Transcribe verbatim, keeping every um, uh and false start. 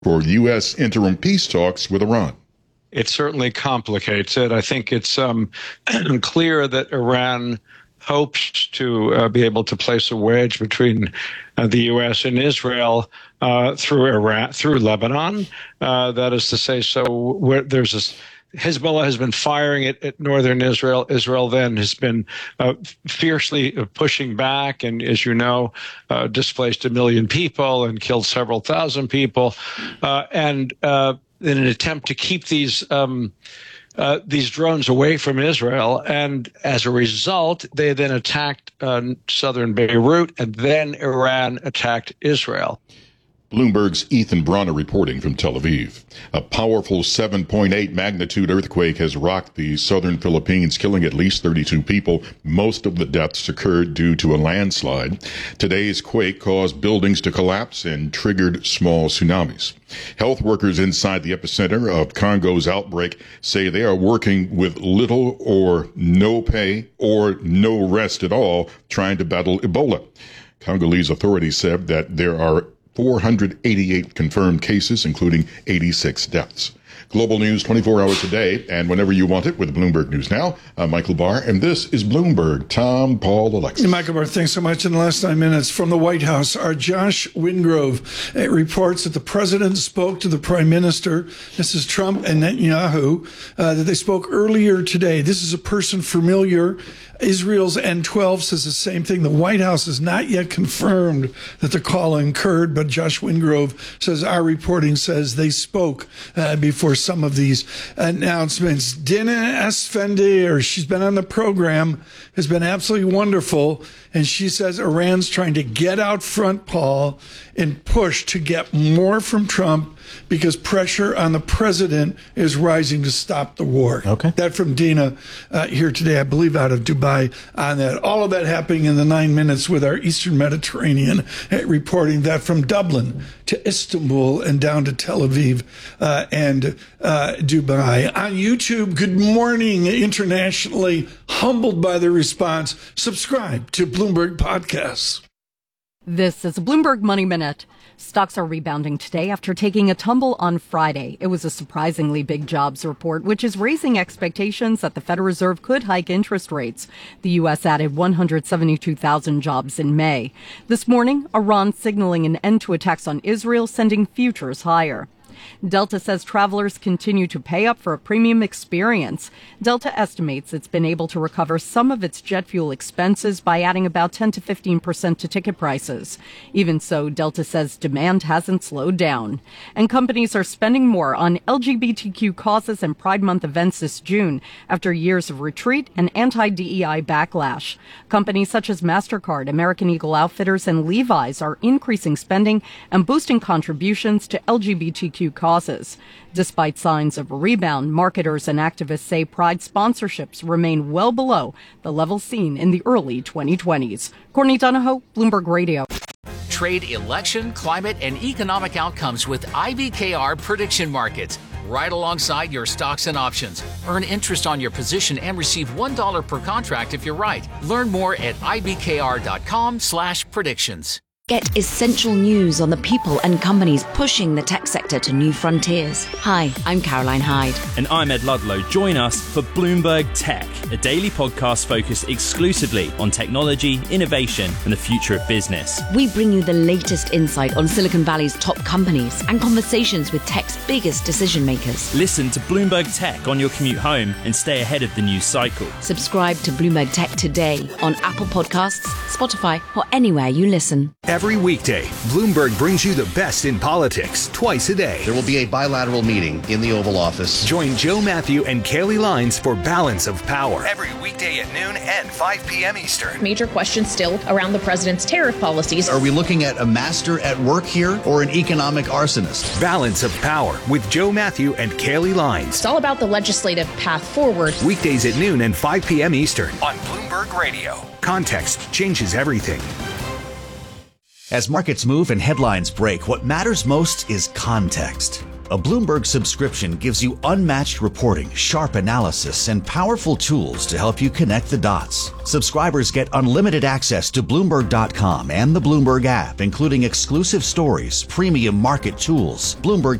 for U S interim peace talks with Iran. It certainly complicates it. I think it's um, clear that Iran hopes to uh, be able to place a wedge between uh, the U S and Israel uh, through Iran, through Lebanon. Uh, that is to say, so where there's this. Hezbollah has been firing at, at northern Israel. Israel then has been uh, fiercely pushing back, and as you know, uh, displaced a million people and killed several thousand people. Uh, and uh, in an attempt to keep these um, uh, these drones away from Israel, and as a result, they then attacked uh, southern Beirut, and then Iran attacked Israel. Bloomberg's Ethan Bronner reporting from Tel Aviv. A powerful seven point eight magnitude earthquake has rocked the southern Philippines, killing at least thirty-two people. Most of the deaths occurred due to a landslide. Today's quake caused buildings to collapse and triggered small tsunamis. Health workers inside the epicenter of Congo's outbreak say they are working with little or no pay or no rest at all, trying to battle Ebola. Congolese authorities said that there are four hundred eighty-eight confirmed cases, including eighty-six deaths. Global news twenty-four hours a day, and whenever you want it with Bloomberg News Now. I'm Michael Barr, and this is Bloomberg. Tom, Paul, Alexis. Michael Barr, thanks so much. In the last nine minutes from the White House, our Josh Wingrove uh, reports that the president spoke to the prime minister, Missus Trump and Netanyahu, uh, that they spoke earlier today. This is a person familiar. Israel's N twelve says the same thing. The White House has not yet confirmed that the call occurred, but Josh Wingrove says our reporting says they spoke uh, before some of these announcements. Dina Esfandi, she's been on the program, has been absolutely wonderful. And she says Iran's trying to get out front, Paul, and push to get more from Trump because pressure on the president is rising to stop the war. Okay. That from Dina uh, here today, I believe, out of Dubai on that. All of that happening in the nine minutes with our Eastern Mediterranean uh, reporting. That from Dublin to Istanbul and down to Tel Aviv uh, and uh, Dubai. On YouTube, good morning internationally. Humbled by the response. Subscribe to Bloomberg Podcasts. This is a Bloomberg Money Minute. Stocks are rebounding today after taking a tumble on Friday. It was a surprisingly big jobs report, which is raising expectations that the Federal Reserve could hike interest rates. The U S added one hundred seventy-two thousand jobs in May. This morning, Iran signaling an end to attacks on Israel, sending futures higher. Delta says travelers continue to pay up for a premium experience. Delta estimates it's been able to recover some of its jet fuel expenses by adding about ten to fifteen percent to ticket prices. Even so, Delta says demand hasn't slowed down. And companies are spending more on L G B T Q causes and Pride Month events this June after years of retreat and anti-D E I backlash. Companies such as MasterCard, American Eagle Outfitters, and Levi's are increasing spending and boosting contributions to L G B T Q causes. Despite signs of a rebound, marketers and activists say Pride sponsorships remain well below the level seen in the early twenty twenties. Courtney Donahoe, Bloomberg Radio. Trade election, climate, and economic outcomes with I B K R Prediction Markets. Right alongside your stocks and options. Earn interest on your position and receive one dollar per contract if you're right. Learn more at ibkr.com slash predictions. Get essential news on the people and companies pushing the tech sector to new frontiers. Hi, I'm Caroline Hyde. And I'm Ed Ludlow. Join us for Bloomberg Tech, a daily podcast focused exclusively on technology, innovation, and the future of business. We bring you the latest insight on Silicon Valley's top companies and conversations with tech's biggest decision makers. Listen to Bloomberg Tech on your commute home and stay ahead of the news cycle. Subscribe to Bloomberg Tech today on Apple Podcasts, Spotify, or anywhere you listen. Every weekday, Bloomberg brings you the best in politics twice a day. There will be a bilateral meeting in the Oval Office. Join Joe Matthew and Kaylee Lines for Balance of Power. Every weekday at noon and five p.m. Eastern. Major questions still around the president's tariff policies. Are we looking at a master at work here or an economic arsonist? Balance of Power with Joe Matthew and Kaylee Lines. It's all about the legislative path forward. Weekdays at noon and five p.m. Eastern on Bloomberg Radio. Context changes everything. As markets move and headlines break, what matters most is context. A Bloomberg subscription gives you unmatched reporting, sharp analysis, and powerful tools to help you connect the dots. Subscribers get unlimited access to Bloomberg dot com and the Bloomberg app, including exclusive stories, premium market tools, Bloomberg